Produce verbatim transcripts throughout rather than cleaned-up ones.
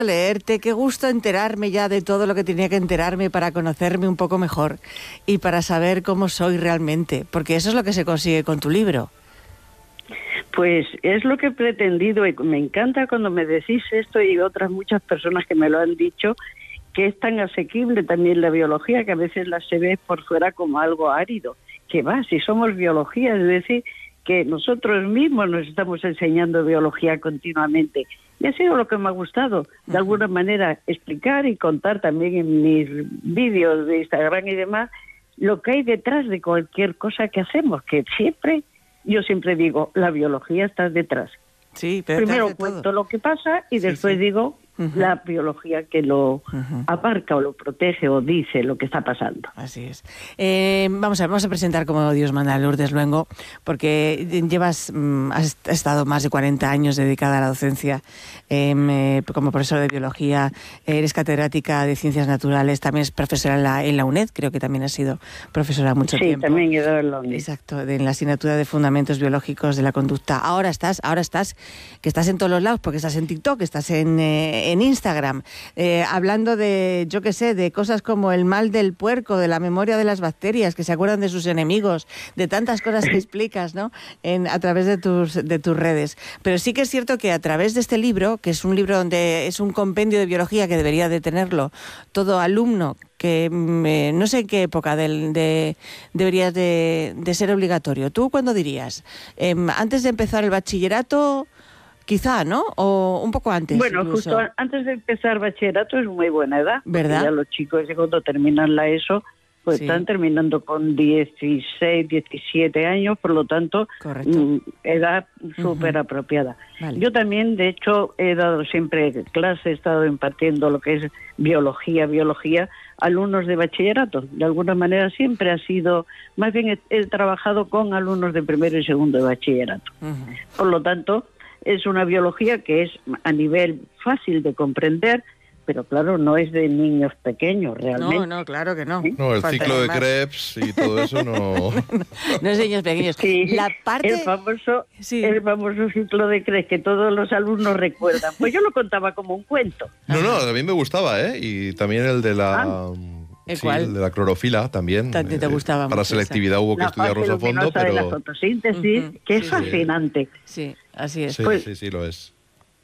leerte, qué gusto enterarme ya de todo lo que tenía que enterarme para conocerme un poco mejor y para saber cómo soy realmente, porque eso es lo que se consigue con tu libro. Pues es lo que he pretendido y me encanta cuando me decís esto y otras muchas personas que me lo han dicho, que es tan asequible también la biología, que a veces la se ve por fuera como algo árido. Que va, si somos biología, es decir, que nosotros mismos nos estamos enseñando biología continuamente. Y ha sido lo que me ha gustado, de alguna manera, explicar y contar también en mis vídeos de Instagram y demás, lo que hay detrás de cualquier cosa que hacemos, que siempre, yo siempre digo, la biología está detrás. Sí, pero primero cuento todo lo que pasa y sí, después sí. digo uh-huh. la biología que lo uh-huh. abarca o lo protege o dice lo que está pasando. Así es. Eh, vamos a ver, vamos a presentar como Dios manda a Lourdes Luengo, porque llevas, mm, has estado más de cuarenta años dedicada a la docencia eh, como profesora de biología, eres catedrática de ciencias naturales, también es profesora en la, en la UNED, creo que también has sido profesora mucho sí, tiempo. Sí, también he dado en la UNED. Exacto, de, en la asignatura de Fundamentos Biológicos de la Conducta. Ahora estás, ahora estás, que estás en todos los lados, porque estás en TikTok, estás en, eh, en Instagram, eh, hablando de, yo qué sé, de cosas como el mal del puerco, de la memoria de las bacterias, que se acuerdan de sus enemigos, de tantas cosas que explicas, ¿no?, en, a través de tus, de tus redes. Pero sí que es cierto que a través de este libro, que es un libro donde es un compendio de biología que debería de tenerlo todo alumno, que eh, no sé en qué época del, de, deberías de, de ser obligatorio. ¿Tú cuándo dirías? Eh, ¿Antes de empezar el bachillerato? Quizá, ¿no? O un poco antes. Bueno, incluso. Justo antes de empezar bachillerato es muy buena edad. ¿Verdad? Ya los chicos cuando terminan la ESO, pues sí. están terminando con dieciséis, diecisiete años, por lo tanto, mm, edad súper uh-huh. apropiada. Vale. Yo también, de hecho, he dado siempre clases, he estado impartiendo lo que es biología, biología, alumnos de bachillerato. De alguna manera siempre ha sido, más bien he, he trabajado con alumnos de primero y segundo de bachillerato. Uh-huh. Por lo tanto, es una biología que es a nivel fácil de comprender, pero claro, no es de niños pequeños realmente. No, no, claro que no. ¿Sí? No, el Falta ciclo de, de Krebs y todo eso no... no, no es de niños pequeños. Sí, la parte... el, famoso, sí. el famoso ciclo de Krebs que todos los alumnos recuerdan. Pues yo lo contaba como un cuento. No, no, a mí me gustaba, ¿eh? Y también el de la... Ah. ¿El sí, cuál? el de la clorofila también. También te gustaba eh, Para mucho selectividad esa. hubo que la estudiarlos a fondo, pero... de la fotosíntesis, uh-huh. que es sí, fascinante. Sí, así es. Sí, pues, sí, sí, lo es.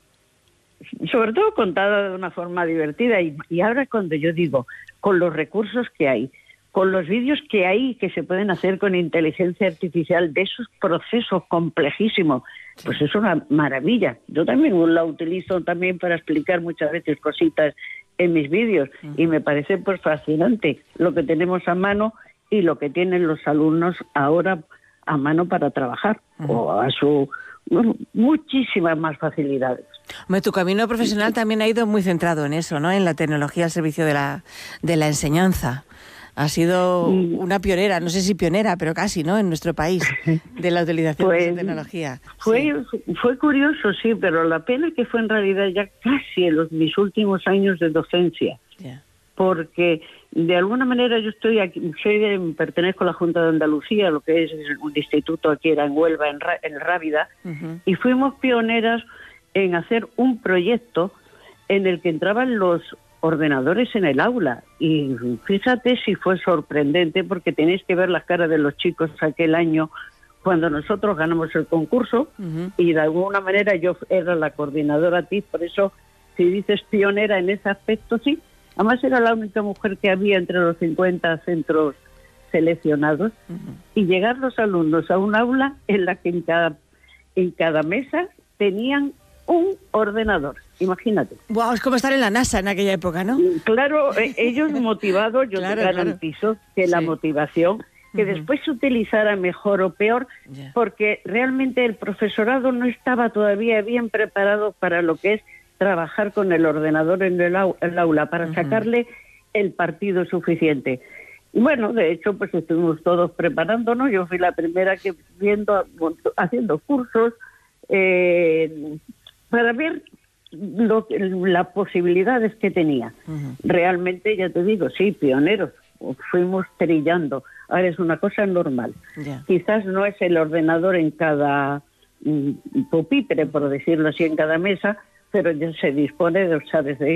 Sobre todo contada de una forma divertida y, y ahora cuando yo digo, con los recursos que hay, con los vídeos que hay que se pueden hacer con inteligencia artificial de esos procesos complejísimos, sí. pues es una maravilla. Yo también la utilizo también para explicar muchas veces cositas en mis vídeos uh-huh. y me parece pues fascinante lo que tenemos a mano y lo que tienen los alumnos ahora a mano para trabajar uh-huh. o a su bueno, muchísimas más facilidades. Hombre, tu camino profesional también ha ido muy centrado en eso, ¿no? En la tecnología al servicio de la de la enseñanza. Ha sido una pionera, no sé si pionera, pero casi, ¿no? En nuestro país, de la utilización pues, de esa tecnología. Fue, sí. fue curioso, sí, pero la pena que fue en realidad ya casi en los, mis últimos años de docencia. Yeah. Porque de alguna manera yo estoy aquí, soy de, pertenezco a la Junta de Andalucía, lo que es un instituto aquí era en Huelva, en, en Rábida, uh-huh. y fuimos pioneras en hacer un proyecto en el que entraban los ordenadores en el aula. Y fíjate si fue sorprendente, porque tenéis que ver las caras de los chicos aquel año cuando nosotros ganamos el concurso, uh-huh. y de alguna manera yo era la coordinadora T I F, por eso si dices pionera en ese aspecto, sí. Además era la única mujer que había entre los cincuenta centros seleccionados, uh-huh. y llegar los alumnos a un aula en la que en cada, en cada mesa tenían un ordenador, imagínate. Wow, es como estar en la NASA en aquella época, ¿no? Claro, ellos motivados, yo claro, te garantizo claro. que sí. la motivación, que uh-huh. después se utilizara mejor o peor, yeah. porque realmente el profesorado no estaba todavía bien preparado para lo que es trabajar con el ordenador en el, au- el aula, para uh-huh. sacarle el partido suficiente. Y bueno, de hecho, pues estuvimos todos preparándonos, yo fui la primera que viendo, haciendo cursos, eh, para ver lo, las posibilidades que tenía. Uh-huh. Realmente, ya te digo, sí, pioneros, fuimos trillando. Ahora es una cosa normal. Yeah. Quizás no es el ordenador en cada mm, pupitre, por decirlo así, en cada mesa, pero ya se dispone, de, sabes, de